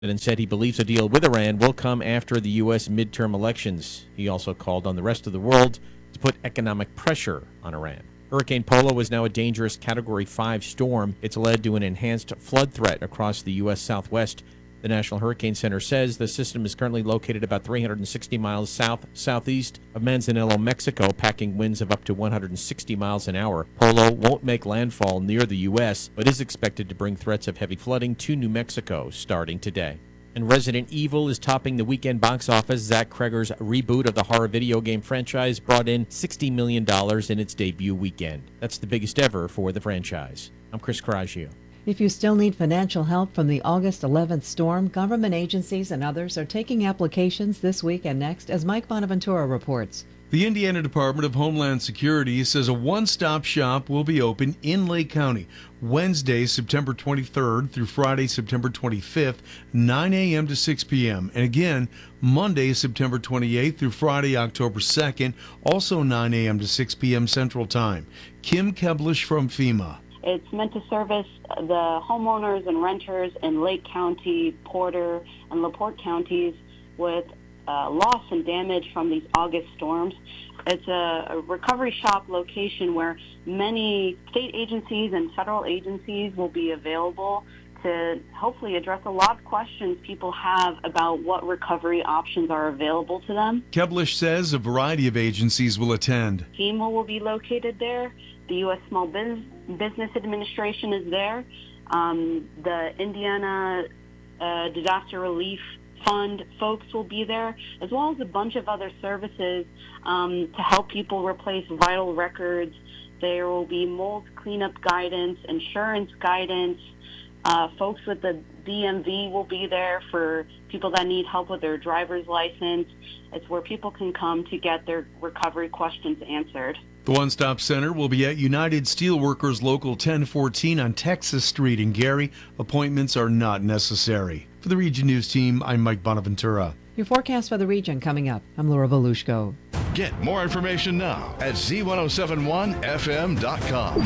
And said he believes a deal with Iran will come after the U.S. midterm elections. He also called on the rest of the world to put economic pressure on Iran. Hurricane Polo is now a dangerous Category 5 storm. It's led to an enhanced flood threat across the U.S. Southwest. The National Hurricane Center says the system is currently located about 360 miles southeast of Manzanillo, Mexico, packing winds of up to 160 miles an hour. Polo won't make landfall near the U.S., but is expected to bring threats of heavy flooding to New Mexico starting today. And Resident Evil is topping the weekend box office. Zach Cregger's reboot of the horror video game franchise brought in $60 million in its debut weekend. That's the biggest ever for the franchise. I'm Chris Coraggio. If you still need financial help from the August 11th storm, government agencies and others are taking applications this week and next, as Mike Bonaventura reports. The Indiana Department of Homeland Security says a one-stop shop will be open in Lake County Wednesday, September 23rd through Friday, September 25th, 9 a.m. to 6 p.m. And again, Monday, September 28th through Friday, October 2nd, also 9 a.m. to 6 p.m. Central Time. Kim Keblish from FEMA. It's meant to service the homeowners and renters in Lake County, Porter, and LaPorte counties with loss and damage from these August storms. It's a recovery shop location where many state agencies and federal agencies will be available to hopefully address a lot of questions people have about what recovery options are available to them. Keblish says a variety of agencies will attend. FEMA will be located there. The U.S. Small Business Administration is there. The Indiana Disaster Relief Fund folks will be there, as well as a bunch of other services to help people replace vital records. There will be mold cleanup guidance, insurance guidance. Folks with the DMV will be there for people that need help with their driver's license. It's where people can come to get their recovery questions answered. The One Stop Center will be at United Steelworkers Local 1014 on Texas Street in Gary. Appointments are not necessary. For the Region News team, I'm Mike Bonaventura. Your forecast for the region coming up. I'm Laura Volushko. Get more information now at z1071fm.com.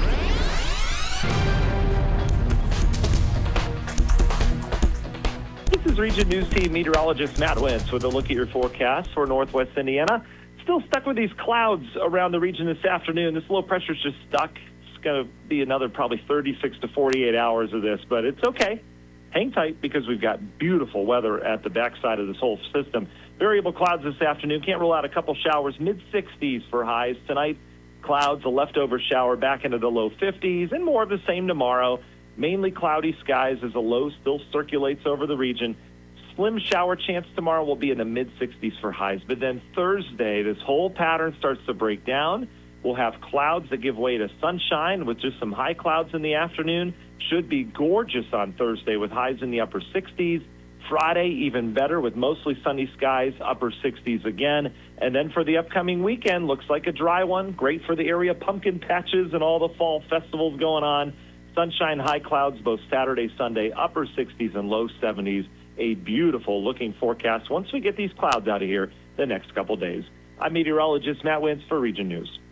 This is Region News Team meteorologist Matt Wentz with a look at your forecast for Northwest Indiana. Still stuck with these clouds around the region this afternoon. This low pressure is just stuck. It's going to be another probably 36 to 48 hours of this, but it's okay. Hang tight because we've got beautiful weather at the backside of this whole system. Variable clouds this afternoon. Can't rule out a couple showers. Mid-60s for highs tonight. Clouds, a leftover shower back into the low 50s, and more of the same tomorrow. Mainly cloudy skies as a low still circulates over the region. Slim shower chance tomorrow will be in the mid-60s for highs. But then Thursday, this whole pattern starts to break down. We'll have clouds that give way to sunshine with just some high clouds in the afternoon. Should be gorgeous on Thursday with highs in the upper 60s. Friday, even better with mostly sunny skies, upper 60s again. And then for the upcoming weekend, looks like a dry one. Great for the area pumpkin patches and all the fall festivals going on. Sunshine, high clouds both Saturday, Sunday, upper 60s and low 70s. A beautiful looking forecast once we get these clouds out of here the next couple days. I'm meteorologist Matt Wentz for Region News.